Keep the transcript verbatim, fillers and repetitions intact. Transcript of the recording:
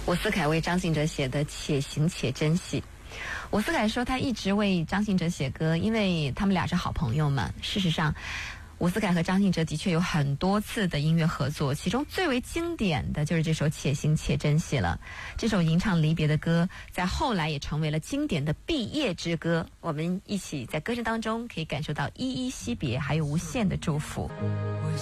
伍思凯为张信哲写的《且行且珍惜》。伍思凯说他一直为张信哲写歌，因为他们俩是好朋友嘛。事实上，伍思凯和张信哲的确有很多次的音乐合作，其中最为经典的就是这首《且行且珍惜》了。这首吟唱离别的歌，在后来也成为了经典的毕业之歌。我们一起在歌声当中可以感受到依依惜别，还有无限的祝福。